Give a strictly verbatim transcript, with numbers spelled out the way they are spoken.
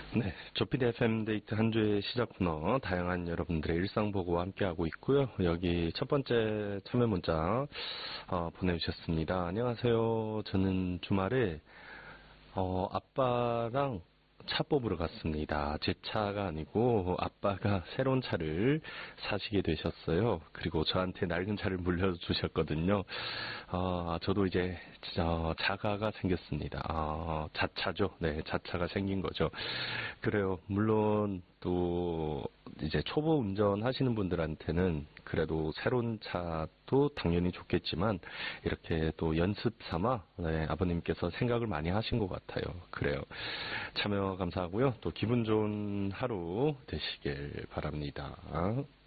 네, 조피디 에프엠 데이트 한 주의 시작 코너, 다양한 여러분들의 일상 보고 함께하고 있고요. 여기 첫 번째 참여 문자 어, 보내주셨습니다. 안녕하세요. 저는 주말에 어, 아빠랑 차 뽑으러 갔습니다. 제 차가 아니고 아빠가 새로운 차를 사시게 되셨어요. 그리고 저한테 낡은 차를 물려주셨거든요. 어, 저도 이제 어, 자가가 생겼습니다. 어, 자차죠. 네, 자차가 생긴 거죠. 그래요. 물론 또 이제 초보 운전하시는 분들한테는 그래도 새로운 차도 당연히 좋겠지만 이렇게 또 연습 삼아 네, 아버님께서 생각을 많이 하신 것 같아요. 그래요. 참여 감사하고요. 또 기분 좋은 하루 되시길 바랍니다.